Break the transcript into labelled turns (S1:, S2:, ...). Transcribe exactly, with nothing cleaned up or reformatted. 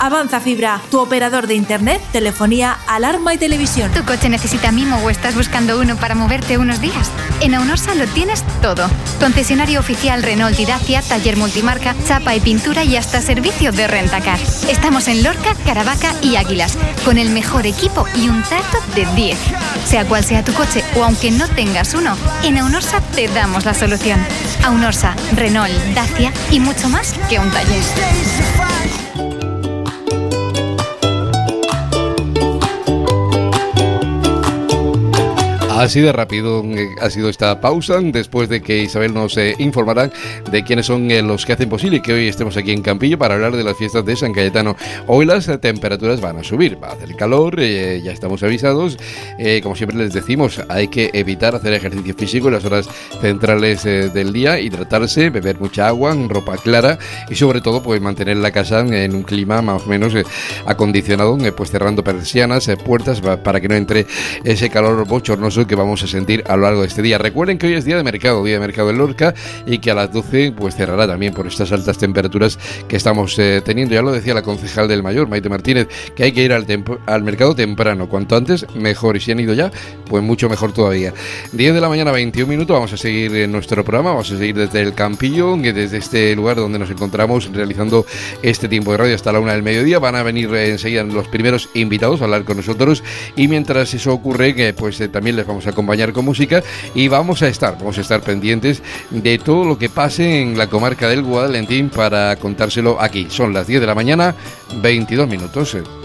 S1: Avanza Fibra, tu operador de internet, telefonía, alarma y televisión.
S2: ¿Tu coche necesita mimo o estás buscando uno para moverte unos días? En Aunorsa lo tienes todo. Concesionario oficial Renault y Dacia, taller multimarca, chapa y pintura y hasta servicio de rentacar. Estamos en Lorca, Caravaca y Águilas, con el mejor equipo y un trato de diez. Sea cual sea tu coche o aunque no tengas uno, en Aunorsa te damos la solución. Aunorsa, Renault, Dacia y mucho más que un taller.
S3: Así de rápido ha sido esta pausa, después de que Isabel nos eh, informará de quiénes son eh, los que hacen posible que hoy estemos aquí en Campillo para hablar de las fiestas de San Cayetano. Hoy las eh, temperaturas van a subir, va a hacer calor, eh, ya estamos avisados. Eh, como siempre les decimos, hay que evitar hacer ejercicio físico en las horas centrales eh, del día, hidratarse, beber mucha agua, ropa clara y sobre todo pues mantener la casa en un clima más o menos eh, acondicionado, eh, pues cerrando persianas, eh, puertas para que no entre ese calor bochornoso que vamos a sentir a lo largo de este día. Recuerden que hoy es día de mercado, día de mercado en Lorca, y que a las doce pues cerrará también por estas altas temperaturas que estamos eh, teniendo. Ya lo decía la concejal del Mayor, Maite Martínez, que hay que ir al, tempo, al mercado temprano, cuanto antes mejor, y si han ido ya, pues mucho mejor todavía. diez de la mañana, veintiún minutos, vamos a seguir en nuestro programa, vamos a seguir desde el Campillo, desde este lugar donde nos encontramos realizando este tiempo de radio hasta la una del mediodía. Van a venir eh, enseguida los primeros invitados a hablar con nosotros, y mientras eso ocurre, que pues eh, también les vamos a acompañar con música y vamos a estar, vamos a estar pendientes de todo lo que pase en la comarca del Guadalentín para contárselo aquí. Son las diez de la mañana, veintidós minutos.